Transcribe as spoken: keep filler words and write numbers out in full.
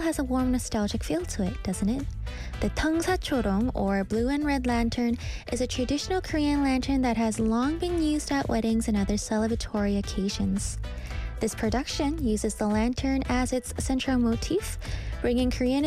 has a warm nostalgic feel to it, doesn't it? The Tongsa-chorong, or blue and red lantern, is a traditional Korean lantern that has long been used at weddings and other celebratory occasions. This production uses the lantern as its central motif, bringing Korean